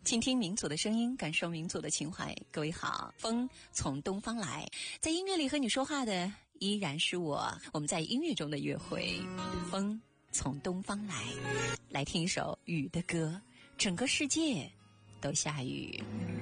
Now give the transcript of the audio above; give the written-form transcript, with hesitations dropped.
倾听民族的声音，感受民族的情怀。各位好，风从东方来，在音乐里和你说话的依然是我。我们在音乐中的约会，风从东方来，来听一首雨的歌。整个世界都下雨。